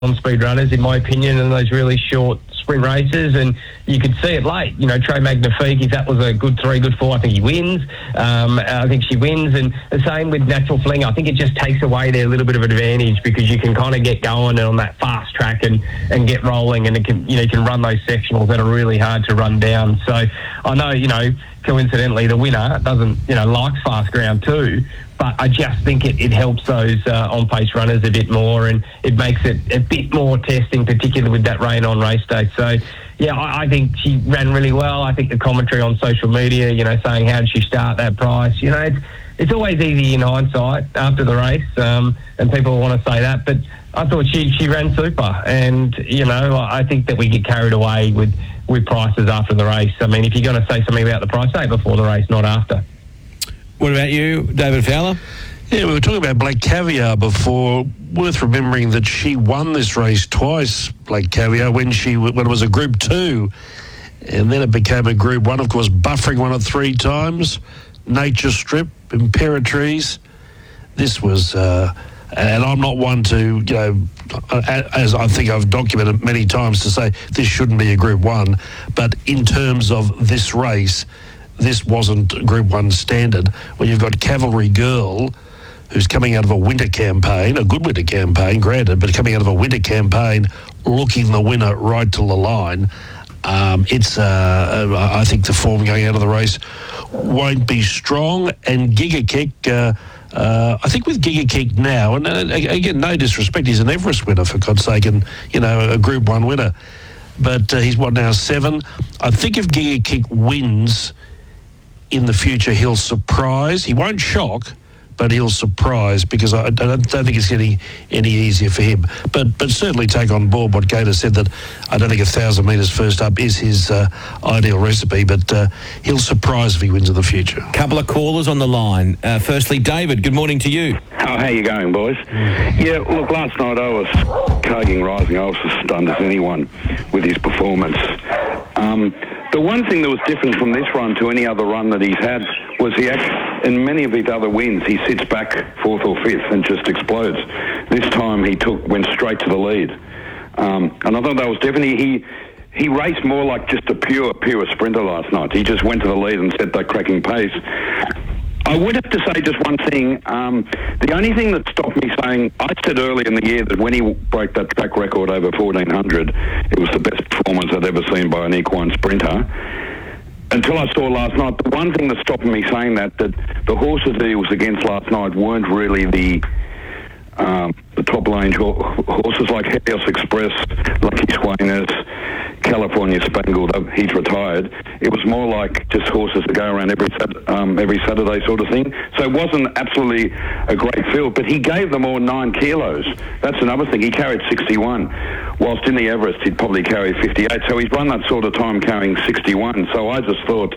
on-speed runners, in my opinion, in those really short sprint races, and you could see it late. Trey Magnifique, if that was a good 3, good 4, I think he wins. I think she wins, and the same with Natural Fling. I think it just takes away their little bit of advantage because you can kind of get going on that fast track and get rolling, and it can, you can run those sectionals that are really hard to run down. So I know, coincidentally, the winner doesn't, likes fast ground too. But I just think it helps those on-pace runners a bit more, and it makes it a bit more testing, particularly with that rain on race day. So, yeah, I think she ran really well. I think the commentary on social media, saying how did she start that price, it's always easy in hindsight after the race, and people want to say that. But I thought she ran super, and, I think that we get carried away with prices after the race. I mean, if you're going to say something about the price, say before the race, not after. What about you, David Fowler? Yeah, we were talking about Black Caviar before. Worth remembering that she won this race twice, Black Caviar, when it was a Group 2. And then it became a Group 1, of course. Buffering won it 3 times. Nature Strip, Imperatrice. This was... and I'm not one to, as I think I've documented many times, to say this shouldn't be a Group 1. But in terms of this race... this wasn't Group 1 standard. When you've got Cavalry Girl, who's coming out of a winter campaign, a good winter campaign, granted, but coming out of a winter campaign, looking the winner right to the line, I think the form going out of the race won't be strong. And Giga Kick, I think with Giga Kick now, and again, no disrespect, he's an Everest winner, for God's sake, and, a Group 1 winner. But he's, now 7? I think if Giga Kick wins... in the future, he'll surprise. He won't shock, but he'll surprise, because I don't think it's getting any easier for him. But certainly take on board what Gator said, that I don't think 1,000 metres first up is his ideal recipe, but he'll surprise if he wins in the future. Couple of callers on the line. Firstly, David, good morning to you. Oh, how you going, boys? Yeah, look, last night I was Carging Rising. I was as stunned as anyone with his performance. The one thing that was different from this run to any other run that he's had was in many of his other wins, he sits back 4th or 5th and just explodes. This time he went straight to the lead. And I thought that was definitely... He raced more like just a pure sprinter last night. He just went to the lead and set that cracking pace. I would have to say just one thing. The only thing that stopped me saying... I said early in the year that when he broke that track record over 1,400, it was the best performance I'd ever seen by an equine sprinter. Until I saw last night, the one thing that stopped me saying that the horses that he was against last night weren't really the top range horses like Helios Express, Lucky Swainers, California Spangled. He's retired. It was more like just horses that go around every Saturday sort of thing. So it wasn't absolutely a great field, but he gave them all 9 kilos. That's another thing. He carried 61, whilst in the Everest he'd probably carry 58. So he's run that sort of time carrying 61. So I just thought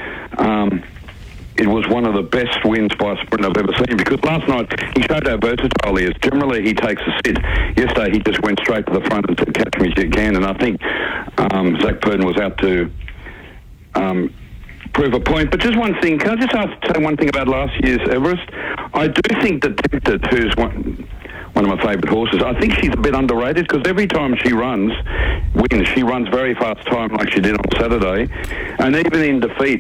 it was one of the best wins by a sprint I've ever seen, because last night he showed how versatile he is. Generally he takes a sit. Yesterday he just went straight to the front and said, catch me if you can. And I think Zach Purdon was out to prove a point. But just one thing, can I just say one thing about last year's Everest? I do think that Tempted, who's one of my favourite horses, I think she's a bit underrated, because every time she wins, she runs very fast time like she did on Saturday. And even in defeat...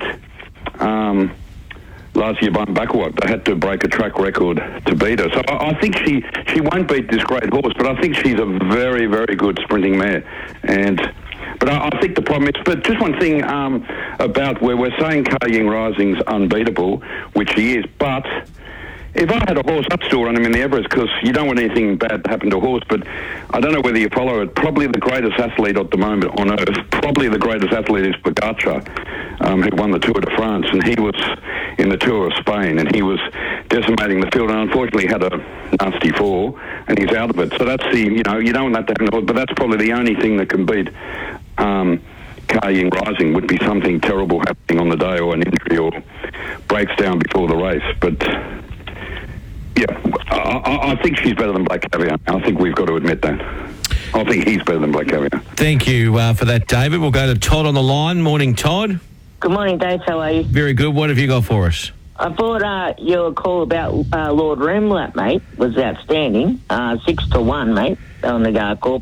last year, Bun Backward, they had to break a track record to beat her. So I think she won't beat this great horse, but I think she's a very, very good sprinting mare. But I think the problem is... But just one thing about where we're saying Carging Rising's unbeatable, which he is, but... If I had a horse, I'd still run him in the Everest, because you don't want anything bad to happen to a horse. But I don't know whether you follow it. Probably the greatest athlete at the moment on earth, probably the greatest athlete is Pogacar, who won the Tour de France, and he was in the Tour of Spain, and he was decimating the field, and unfortunately had a nasty fall, and he's out of it. So that's you don't want that to happen to a horse, but that's probably the only thing that can beat Carging Rising, would be something terrible happening on the day, or an injury, or breaks down before the race. But... yeah, I think she's better than Black Caviar. I think we've got to admit that. I think he's better than Black Caviar. Thank you for that, David. We'll go to Todd on the line. Morning, Todd. Good morning, Dave. How are you? Very good. What have you got for us? I thought your call about Lord Remlap, mate, was outstanding. 6-1, mate, on the Corp.